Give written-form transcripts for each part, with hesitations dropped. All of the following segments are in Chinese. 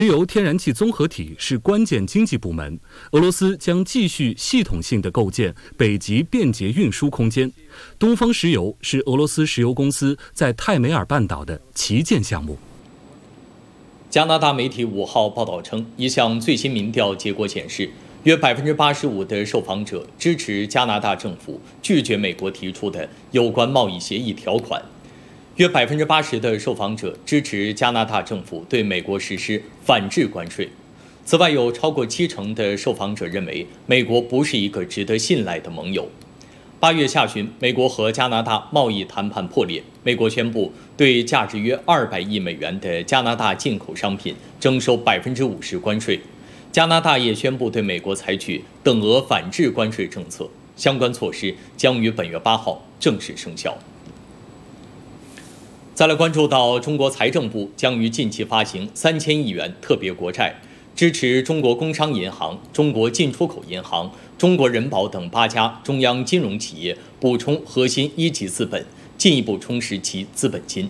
石油天然气综合体是关键经济部门，俄罗斯将继续系统性地构建北极便捷运输空间。东方石油是俄罗斯石油公司在泰梅尔半岛的旗舰项目。 加拿大媒体5号报道称，一项最新民调结果显示，约85%的受访者支持加拿大政府拒绝美国提出的有关贸易协议条款。约80%的受访者支持加拿大政府对美国实施反制关税。此外，有超过70%的受访者认为美国不是一个值得信赖的盟友。8月下旬，美国和加拿大贸易谈判破裂，美国宣布对价值约200亿美元的加拿大进口商品征收50%关税。加拿大也宣布对美国采取等额反制关税政策，相关措施将于本月8号正式生效。再来关注到中国财政部将于近期发行3000亿元特别国债，支持中国工商银行、中国进出口银行、中国人保等8家中央金融企业补充核心一级资本，进一步充实其资本金。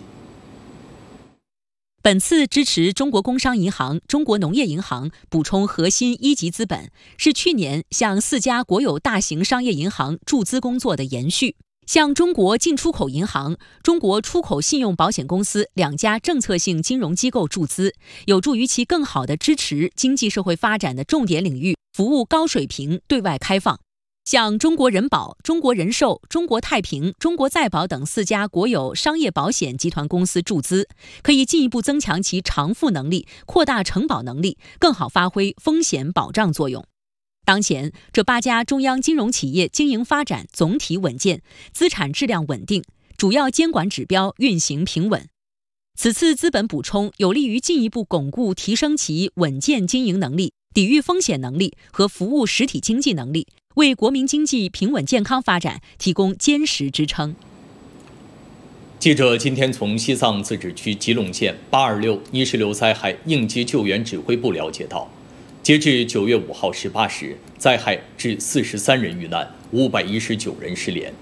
本次支持中国工商银行、中国农业银行补充核心一级资本，是去年向4家国有大型商业银行注资工作的延续。向中国进出口银行、中国出口信用保险公司2家政策性金融机构注资，有助于其更好地支持经济社会发展的重点领域服务高水平对外开放。向中国人保、中国人寿、中国太平、中国再保等4家国有商业保险集团公司注资，可以进一步增强其偿付能力，扩大承保能力，更好发挥风险保障作用。当前，这8家中央金融企业经营发展总体稳健，资产质量稳定，主要监管指标运行平稳。此次资本补充有利于进一步巩固提升其稳健经营能力、抵御风险能力和服务实体经济能力，为国民经济平稳健康发展提供坚实支撑。 记者今天从西藏自治区吉隆县826泥石流灾害应急救援指挥部了解到，截至9月5号18时，灾害致43人遇难，519人失联。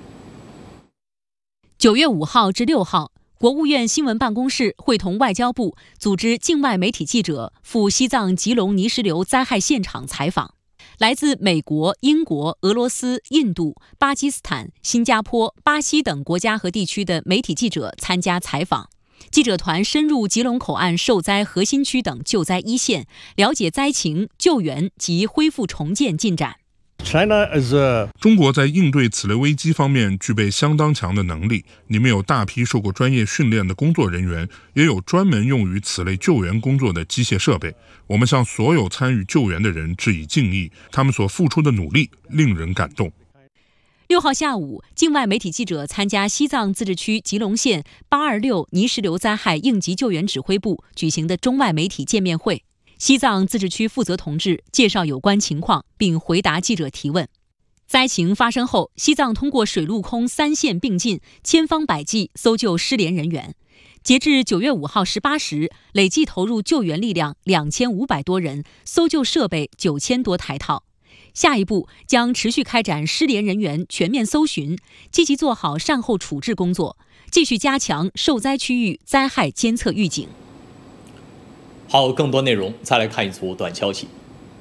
9月5号至6号，国务院新闻办公室会同外交部组织境外媒体记者赴西藏吉隆泥石流灾害现场采访。来自美国、英国、俄罗斯、印度、巴基斯坦、新加坡、巴西等国家和地区的媒体记者参加采访。记者团深入吉隆口岸受灾核心区等救灾一线，了解灾情、救援及恢复重建进展。 中国在应对此类危机方面具备相当强的能力，你们有大批受过专业训练的工作人员，也有专门用于此类救援工作的机械设备。我们向所有参与救援的人致以敬意，他们所付出的努力令人感动。 6号下午，境外媒体记者参加西藏自治区吉隆县826泥石流灾害应急救援指挥部举行的中外媒体见面会。西藏自治区负责同志介绍有关情况，并回答记者提问。灾情发生后，西藏通过水陆空3线并进，千方百计搜救失联人员。截至9月5号18时，累计投入救援力量2500多人，搜救设备9000多台套。下一步将持续开展失联人员全面搜寻，积极做好善后处置工作，继续加强受灾区域灾害监测预警。 好，更多内容再来看一组短消息。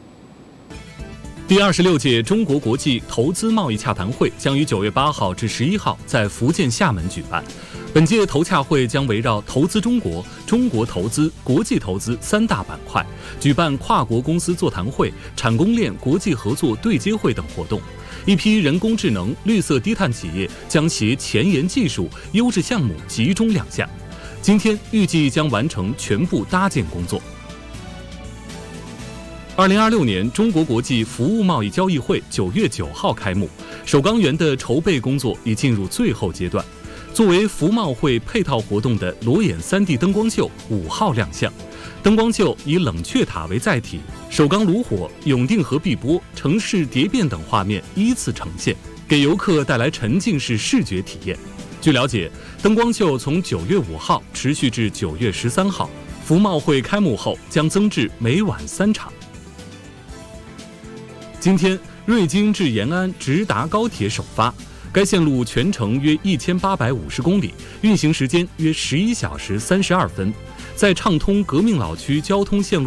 第26届中国国际投资贸易洽谈会将于9月8号至11号在福建厦门举办。本届投洽会将围绕投资中国、中国投资、国际投资3大板块，举办跨国公司座谈会、产供链国际合作对接会等活动。一批人工智能、绿色低碳企业将携前沿技术、优质项目集中亮相。今天预计将完成全部搭建工作。2026年中国国际服务贸易交易会9月9号开幕，首钢园的筹备工作已进入最后阶段。作为服贸会配套活动的裸眼3D 灯光秀5号亮相。灯光秀以冷却塔为载体，首钢炉火、永定河碧波、城市蝶变等画面依次呈现，给游客带来沉浸式视觉体验。据了解，灯光秀从9月5号持续至9月13号，服贸会开幕后将增至每晚3场。今天，瑞金至延安直达高铁首发，该线路全程约1850公里，运行时间约11小时32分。 在畅通革命老区交通线路